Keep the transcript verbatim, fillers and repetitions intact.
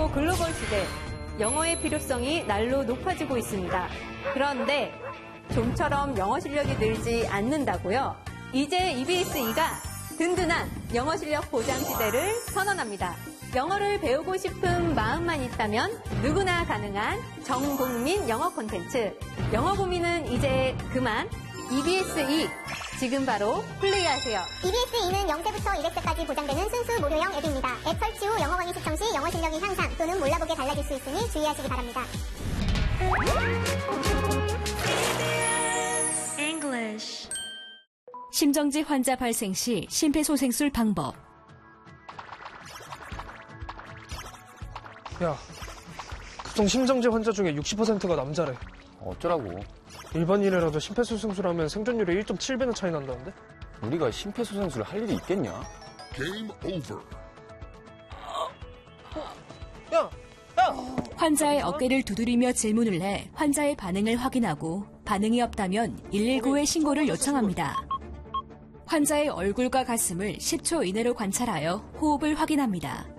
고도 글로벌 시대, 영어의 필요성이 날로 높아지고 있습니다. 그런데 좀처럼 영어 실력이 늘지 않는다고요? 이제 이비에스이가 든든한 영어 실력 보장 시대를 선언합니다. 영어를 배우고 싶은 마음만 있다면 누구나 가능한 전국민 영어 콘텐츠. 영어 고민은 이제 그만. 이비에스이 지금 바로 플레이하세요. 이비에스이는 영 세부터 백 세까지 보장되는 순수 무료형 앱입니다. 앱 설치 후 영어 강의 시청 시 영어 실력이 향상 또는 몰라보게 달라질 수 있으니 주의하시기 바랍니다. English. 심정지 환자 발생 시 심폐소생술 방법. 야, 급성 심정지 환자 중에 육십 퍼센트가 남자래. 어쩌라고. 일반인이라도 심폐소생술하면 생존율이 일 점 칠 배나 차이 난다는데? 우리가 심폐소생술 할 일이 있겠냐? Game over. 야! 야! 환자의 어깨를 두드리며 질문을 해 환자의 반응을 확인하고 반응이 없다면 일일구에 신고를 요청합니다. 환자의 얼굴과 가슴을 십 초 이내로 관찰하여 호흡을 확인합니다.